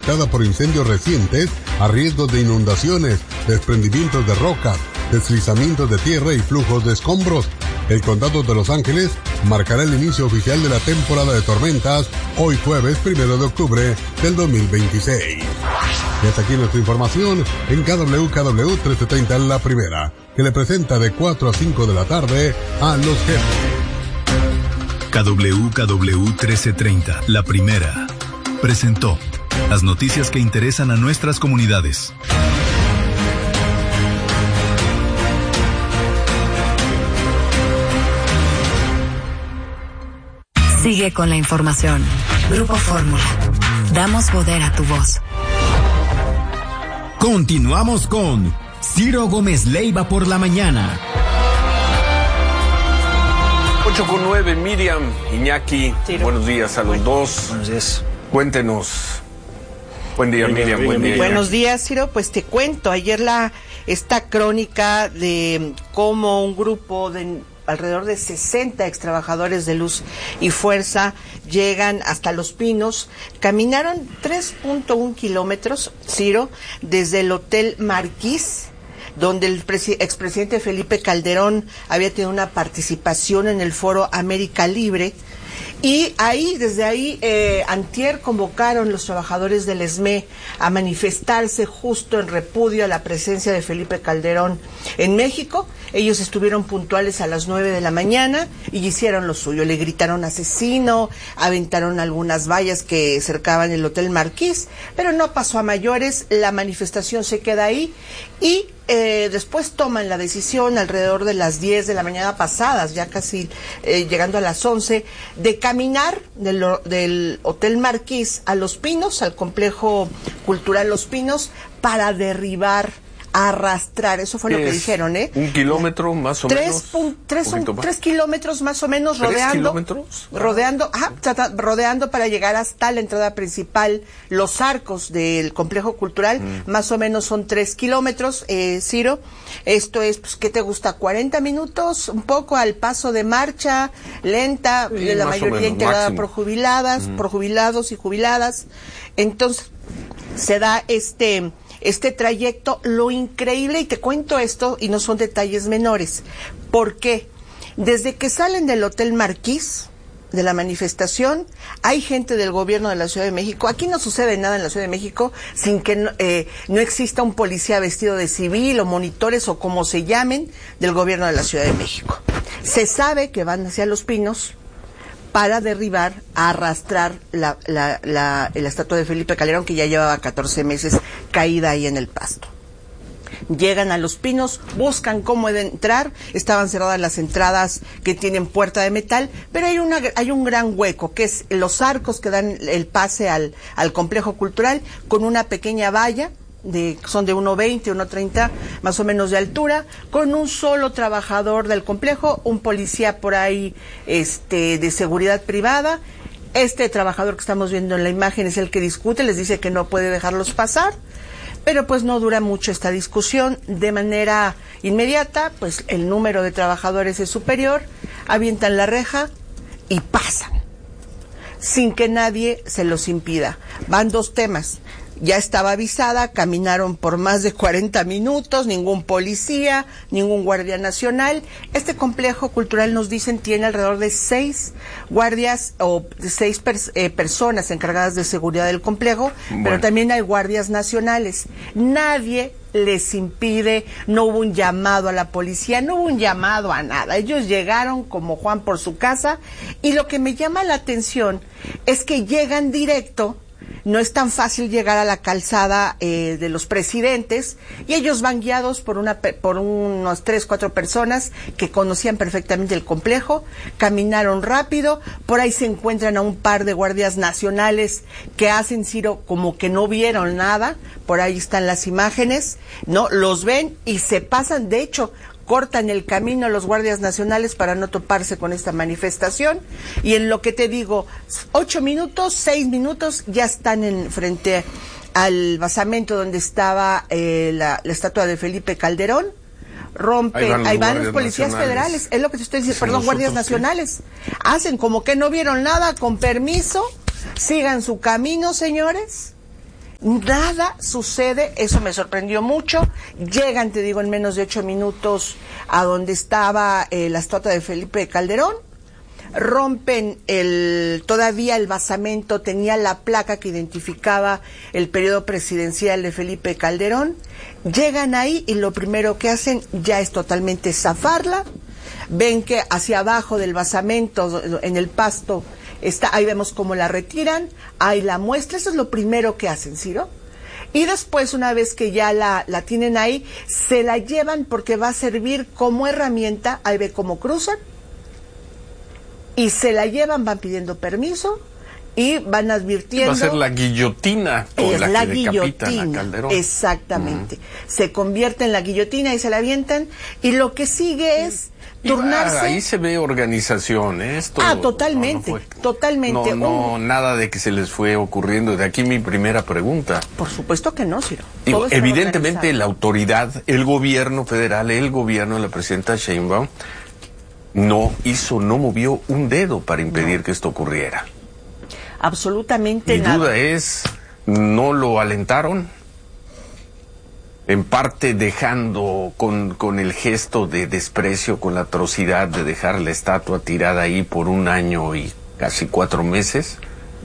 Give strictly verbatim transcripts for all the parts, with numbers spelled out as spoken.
afectada por incendios recientes a riesgos de inundaciones, desprendimientos de rocas, deslizamientos de tierra y flujos de escombros. El condado de Los Ángeles marcará el inicio oficial de la temporada de tormentas hoy jueves primero de octubre del dos mil veintiséis. Y hasta aquí nuestra información en K W K W trece treinta La Primera, que le presenta de cuatro a cinco de la tarde a los jefes. K W K W trece treinta La Primera presentó las noticias que interesan a nuestras comunidades. Sigue con la información. Grupo Fórmula. Damos poder a tu voz. Continuamos con Ciro Gómez Leiva por la mañana. ocho con nueve, Miriam, Iñaki, Ciro. Buenos días a los dos. Buenos días. Cuéntenos. Buen día, Miriam, Miriam, buen día. Buenos días, Ciro. Pues te cuento, ayer la esta crónica de cómo un grupo de alrededor de sesenta extrabajadores de Luz y Fuerza llegan hasta Los Pinos. Caminaron tres punto uno kilómetros, Ciro, desde el Hotel Marquis, donde el expresidente Felipe Calderón había tenido una participación en el foro América Libre. Y ahí, desde ahí, eh, antier convocaron los trabajadores del E S M E a manifestarse justo en repudio a la presencia de Felipe Calderón en México. Ellos estuvieron puntuales a las nueve de la mañana y hicieron lo suyo. Le gritaron asesino, aventaron algunas vallas que cercaban el Hotel Marquis, pero no pasó a mayores. La manifestación se queda ahí y Eh, después toman la decisión alrededor de las diez de la mañana pasadas, ya casi eh, llegando a las once, de caminar del, del Hotel Marquis a Los Pinos, al complejo cultural Los Pinos, para derribar, arrastrar, eso fue lo que dijeron, ¿eh? Un kilómetro más o tres menos. Pun, tres, un, tres kilómetros más o menos ¿Tres rodeando. kilómetros? Rodeando, ajá, rodeando para llegar hasta la entrada principal, los arcos del complejo cultural, mm. más o menos son tres kilómetros, eh, Ciro. Esto es, pues, ¿qué te gusta? cuarenta minutos, un poco al paso de marcha, lenta, sí, la mayoría menos, integrada máximo. por jubiladas, mm. por jubilados y jubiladas. Entonces, se da este... este trayecto. Lo increíble, y te cuento esto, y no son detalles menores, ¿por qué? Desde que salen del Hotel Marquis, de la manifestación, hay gente del gobierno de la Ciudad de México. Aquí no sucede nada en la Ciudad de México sin que no, eh, no exista un policía vestido de civil o monitores o como se llamen del gobierno de la Ciudad de México. Se sabe que van hacia Los Pinos para derribar, a arrastrar la, la, la, la estatua de Felipe Calderón, que ya llevaba catorce meses caída ahí en el pasto. Llegan a Los Pinos, buscan cómo entrar, estaban cerradas las entradas que tienen puerta de metal, pero hay una hay un gran hueco, que es los arcos que dan el pase al, al complejo cultural, con una pequeña valla, de, son de uno veinte, uno treinta más o menos de altura, con un solo trabajador del complejo, un policía por ahí este de seguridad privada. Este trabajador que estamos viendo en la imagen es el que discute, les dice que no puede dejarlos pasar, pero pues no dura mucho esta discusión. De manera inmediata, pues el número de trabajadores es superior, avientan la reja y pasan, sin que nadie se los impida. Van dos temas. Ya estaba avisada, caminaron por más de cuarenta minutos, ningún policía, ningún guardia nacional. Este complejo cultural, nos dicen, tiene alrededor de seis guardias o seis pers eh, personas encargadas de seguridad del complejo, bueno. Pero también hay guardias nacionales. Nadie les impide, no hubo un llamado a la policía, no hubo un llamado a nada. Ellos llegaron como Juan por su casa, y lo que me llama la atención es que llegan directo. No es tan fácil llegar a la calzada eh, de los presidentes, y ellos van guiados por una por unos tres, cuatro personas que conocían perfectamente el complejo. Caminaron rápido, por ahí se encuentran a un par de guardias nacionales que hacen, Ciro, como que no vieron nada. Por ahí están las imágenes, ¿no? Los ven y se pasan. De hecho, cortan el camino a los guardias nacionales para no toparse con esta manifestación, y en lo que te digo, ocho minutos, seis minutos, ya están en frente al basamento donde estaba eh, la, la estatua de Felipe Calderón. Rompen, ahí van los, ahí van los policías federales, es lo que te estoy diciendo, sí, perdón, guardias nacionales. ¿Qué? Hacen como que no vieron nada, con permiso, sigan su camino, señores. Nada sucede, eso me sorprendió mucho. Llegan, te digo, en menos de ocho minutos a donde estaba eh, la estatua de Felipe Calderón. Rompen el, todavía el basamento tenía la placa que identificaba el periodo presidencial de Felipe Calderón. Llegan ahí y lo primero que hacen ya es totalmente zafarla. Ven que hacia abajo del basamento, en el pasto, está, ahí vemos cómo la retiran, ahí la muestra, eso es lo primero que hacen, ¿Ciro? Y después, una vez que ya la, la tienen ahí, se la llevan porque va a servir como herramienta, ahí ve cómo cruzan, y se la llevan, van pidiendo permiso, y van advirtiendo... Va a ser la guillotina con es la, la que decapitan a Calderón. Exactamente. Mm. Se convierte en la guillotina y se la avientan, y lo que sigue es... turnarse. Ah, ahí se ve organización, ¿eh? Esto ah, totalmente, no, no fue, totalmente. No, no, Un... nada de que se les fue ocurriendo. De aquí mi primera pregunta. Por supuesto que no, Ciro. Digo, evidentemente la autoridad, el gobierno federal, el gobierno de la presidenta Sheinbaum, no hizo, no movió un dedo para impedir no. que esto ocurriera. Absolutamente mi nada. Mi duda es, ¿no lo alentaron? En parte dejando con, con el gesto de desprecio, con la atrocidad de dejar la estatua tirada ahí por un año y casi cuatro meses,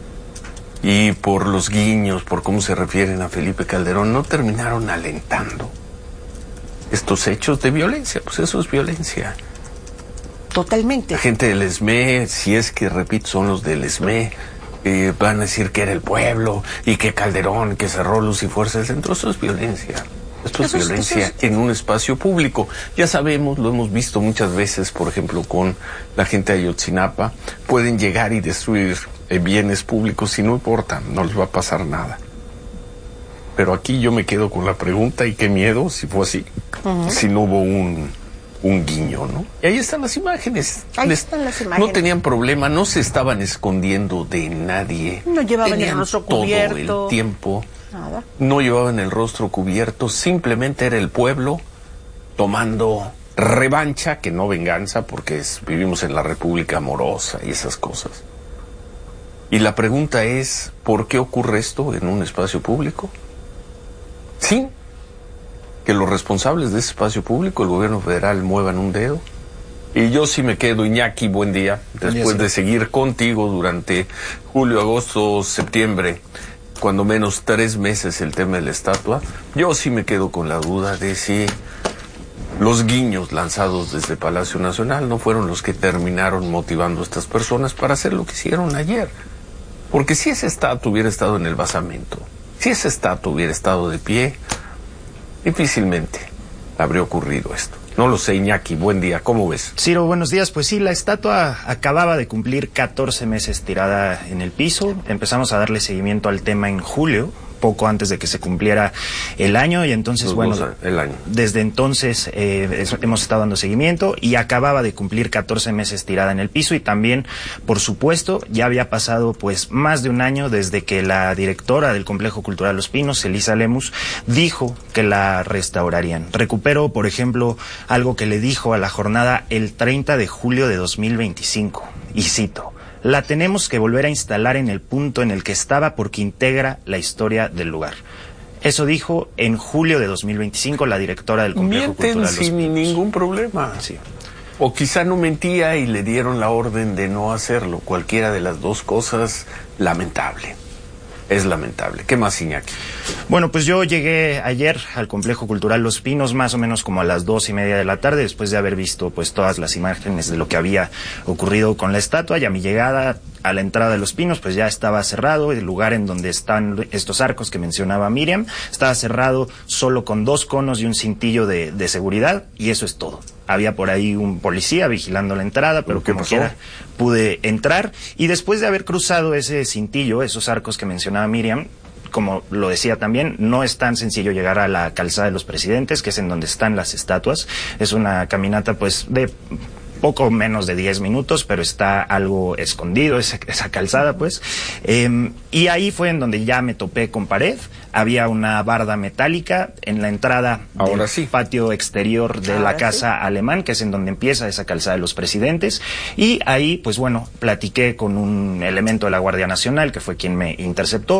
y por los guiños, por cómo se refieren a Felipe Calderón, no terminaron alentando estos hechos de violencia. Pues eso es violencia. Totalmente. La gente del E S M E, si es que, repito, son los del E S M E, eh, van a decir que era el pueblo, y que Calderón, que cerró Luz y Fuerza del Centro. Eso es violencia. Esto es eso violencia es, es... en un espacio público. Ya sabemos, lo hemos visto muchas veces, por ejemplo, con la gente de Ayotzinapa. Pueden llegar y destruir eh, bienes públicos y no importa, no les va a pasar nada. Pero aquí yo me quedo con la pregunta, y qué miedo si fue así, uh-huh. si no hubo un, un guiño, ¿no? Y ahí están las imágenes. Ahí les, están las imágenes. No tenían problema, no se estaban escondiendo de nadie. No llevaban tenían el rostro cubierto. todo el tiempo. Nada. No llevaban el rostro cubierto, simplemente era el pueblo tomando revancha, que no venganza, porque es, vivimos en la República amorosa y esas cosas. Y la pregunta es, ¿por qué ocurre esto en un espacio público? Sin que los responsables de ese espacio público, el gobierno federal, muevan un dedo. Y yo sí me quedo, Iñaki, buen día, después de seguir contigo durante julio, agosto, septiembre, cuando menos tres meses el tema de la estatua, yo sí me quedo con la duda de si los guiños lanzados desde Palacio Nacional no fueron los que terminaron motivando a estas personas para hacer lo que hicieron ayer. Porque si esa estatua hubiera estado en el basamento, si esa estatua hubiera estado de pie, difícilmente habría ocurrido esto. No lo sé, Iñaki, buen día, ¿cómo ves? Ciro, buenos días. Pues sí, la estatua acababa de cumplir catorce meses tirada en el piso. Empezamos a darle seguimiento al tema en julio, poco antes de que se cumpliera el año, y entonces, Los bueno, dos, el año. desde entonces eh, es, hemos estado dando seguimiento, y acababa de cumplir catorce meses tirada en el piso, y también, por supuesto, ya había pasado pues más de un año desde que la directora del Complejo Cultural Los Pinos, Elisa Lemus, dijo que la restaurarían. Recupero, por ejemplo, algo que le dijo a La Jornada el treinta de julio de dos mil veinticinco, y cito: la tenemos que volver a instalar en el punto en el que estaba porque integra la historia del lugar. Eso dijo en julio de dos mil veinticinco la directora del Complejo Mienten Cultural Los sin Pinos. ningún problema. Sí. O quizá no mentía y le dieron la orden de no hacerlo. Cualquiera de las dos cosas, lamentable. Es lamentable. ¿Qué más, Iñaki? Bueno, pues yo llegué ayer al Complejo Cultural Los Pinos más o menos como a las dos y media de la tarde, después de haber visto pues todas las imágenes de lo que había ocurrido con la estatua. Y a mi llegada a la entrada de Los Pinos pues ya estaba cerrado. El lugar en donde están estos arcos que mencionaba Miriam estaba cerrado solo con dos conos y un cintillo de, de seguridad, y eso es todo. Había por ahí un policía vigilando la entrada, pero como quiera pude entrar. Y después de haber cruzado ese cintillo, esos arcos que mencionaba Miriam, como lo decía también, no es tan sencillo llegar a la calzada de los presidentes, que es en donde están las estatuas. Es una caminata pues de poco menos de diez minutos, pero está algo escondido esa, esa calzada, pues. Eh, y ahí fue en donde ya me topé con pared. Había una barda metálica en la entrada Ahora del sí. patio exterior de Ahora la Casa sí. Alemán, que es en donde empieza esa calzada de los presidentes. Y ahí, pues bueno, platiqué con un elemento de la Guardia Nacional, que fue quien me interceptó.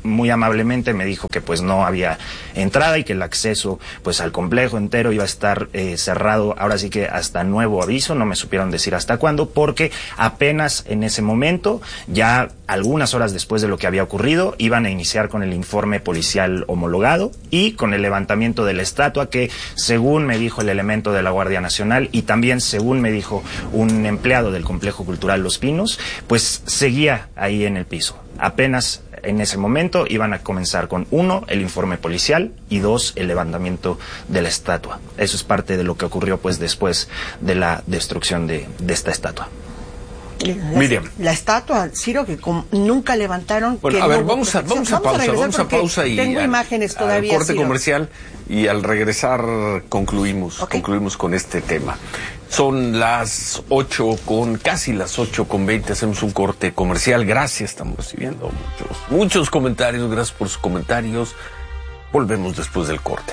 muy amablemente me dijo que pues no había entrada y que el acceso pues al complejo entero iba a estar eh, cerrado, ahora sí que hasta nuevo aviso, no me supieron decir hasta cuándo, porque apenas en ese momento, ya algunas horas después de lo que había ocurrido, iban a iniciar con el informe policial homologado y con el levantamiento de la estatua que, según me dijo el elemento de la Guardia Nacional y también según me dijo un empleado del Complejo Cultural Los Pinos, pues seguía ahí en el piso. Apenas en ese momento iban a comenzar con uno, el informe policial, y dos, el levantamiento de la estatua. Eso es parte de lo que ocurrió pues después de la destrucción de, de esta estatua. La, Miriam. La estatua, Ciro, que com, nunca levantaron. Bueno, que a ver, no vamos a, vamos a pausa, vamos a pausa y tengo al, imágenes todavía, al corte Ciro. comercial, y al regresar concluimos, Okay. concluimos con este tema. Son las ocho con, casi las ocho con veinte, hacemos un corte comercial. Gracias, estamos recibiendo muchos, muchos comentarios, gracias por sus comentarios. Volvemos después del corte.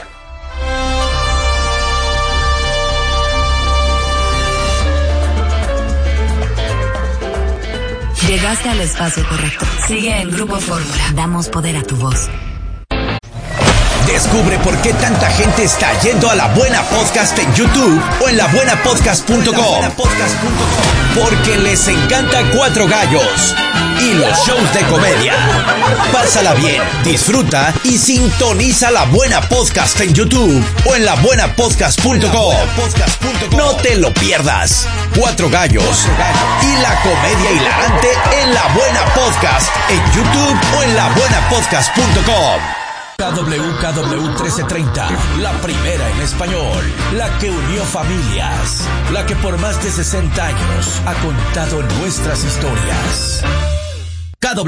Llegaste al espacio correcto. Sigue en Grupo Fórmula. Damos poder a tu voz. Descubre por qué tanta gente está yendo a La Buena Podcast en YouTube o en la buena podcast punto com. Porque les encanta Cuatro Gallos y los shows de comedia. Pásala bien, disfruta y sintoniza La Buena Podcast en YouTube o en la buena podcast punto com. No te lo pierdas. Cuatro Gallos y la comedia hilarante en La Buena Podcast en YouTube o en la buena podcast punto com. K W K W trece treinta, la primera en español, la que unió familias, la que por más de sesenta años ha contado nuestras historias. K W